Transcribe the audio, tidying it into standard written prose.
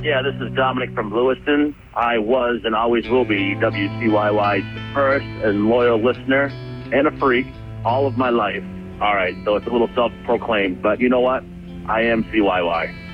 Yeah, this is Dominic from Lewiston. I was and always will be WCYY's first and loyal listener and a freak all of my life. All right, so it's a little self-proclaimed, but you know what? I am CYY.